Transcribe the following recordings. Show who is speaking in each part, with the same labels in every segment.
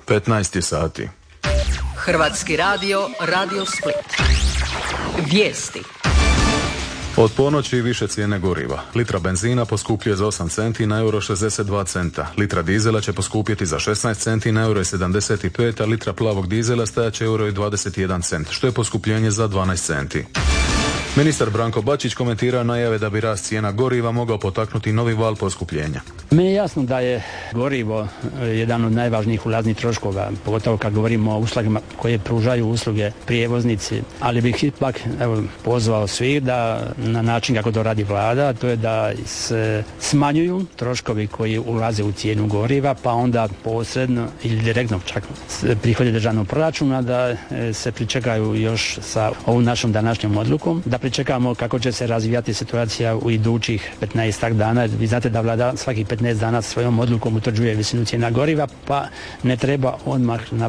Speaker 1: 15 sati.
Speaker 2: Hrvatski radio, Radio Split. Vijesti.
Speaker 1: Od ponoći više cijene goriva. Litra benzina poskupljuje za 8 centi na euro 62 centa. Litra dizela će poskupjeti za 16 centi na euro 75, a litra plavog dizela stajaće euro 21 cent, što je poskupljenje za 12 centi. Ministar Branko Bačić komentira najave da bi rast cijena goriva mogao potaknuti novi val poskupljenja.
Speaker 3: Meni je jasno da je gorivo jedan od najvažnijih ulaznih troškova, pogotovo kad govorimo o uslugama koje pružaju usluge prijevoznici, ali bih ipak pozvao svih da na način kako to radi vlada, to je da se smanjuju troškovi koji ulaze u cijenu goriva, pa onda posredno ili direktno čak prihodi državnog proračuna da se pričekaju još sa ovom našom današnjom odlukom, da pričekamo kako će se razvijati situacija u idućih 15 dana. Vi znate da vlada svakih 15 dana svojom odlukom utvrđuje visinu cijena goriva, pa ne treba odmah na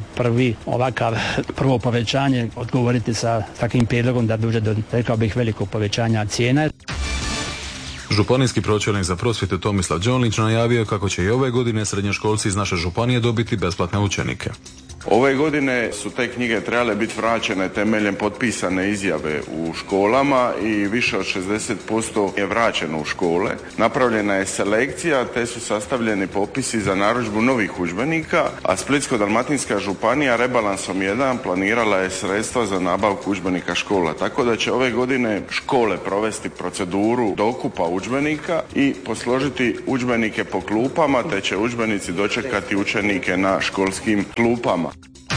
Speaker 3: prvo povećanje odgovoriti sa takvim prijedlogom da dođe do, rekao bih, velikog povećanja cijena.
Speaker 1: Županijski pročelnik za prosvjetu Tomislav Đonlić najavio kako će i ove godine srednjoškolci iz naše županije dobiti besplatne učenike.
Speaker 4: Ove godine su te knjige trebale biti vraćene temeljem potpisane izjave u školama i više od 60% je vraćeno u škole. Napravljena je selekcija te su sastavljeni popisi za narudžbu novih udžbenika, a Splitsko-dalmatinska županija rebalansom 1 planirala je sredstva za nabavku udžbenika škola. Tako da će ove godine škole provesti proceduru dokupa udžbenika i posložiti udžbenike po klupama, te će udžbenici dočekati učenike na školskim klupama.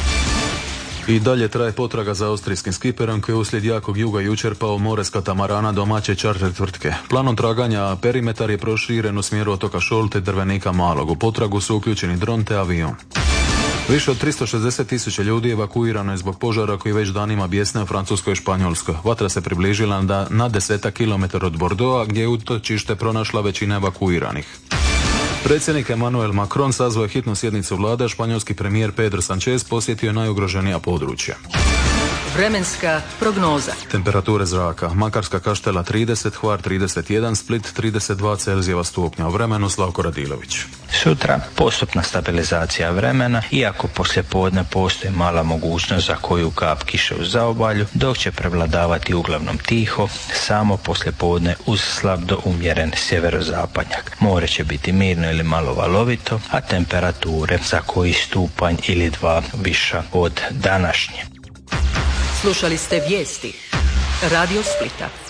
Speaker 1: I dalje traje potraga za austrijskim skiperom koji je uslijed jakog juga jučer pao u more s katamarana domaće čarter tvrtke. Planom traganja perimetar je proširen u smjeru otoka Šolte, Drvenika Malog. U potragu su uključeni dron te avion. Više od 360.000 ljudi evakuirano je zbog požara koji već danima bjesne u Francuskoj i Španjolskoj. Vatra se približila na 10 km od Bordeauxa, gdje je utočište pronašla većina evakuiranih. Predsjednik Emmanuel Macron sazvao je hitnu sjednicu vlade, a španjolski premijer Pedro Sanchez posjetio najugroženija područja.
Speaker 2: Vremenska prognoza.
Speaker 1: Temperature zraka: Makarska, Kaštela 30, Hvar 31, Split 32 Celzijeva stupnja. U vremenu Slavko Radilović.
Speaker 5: Sutra postupna stabilizacija vremena, iako poslijepodne postoji mala mogućnost za koju kap kiše u zaobalju, dok će prevladavati uglavnom tiho, samo poslijepodne uz slab do umjeren sjeverozapadnjak. More će biti mirno ili malo valovito, a temperature za koji stupanj ili 2 viša od današnje.
Speaker 2: Slušali ste vijesti Radio Splita.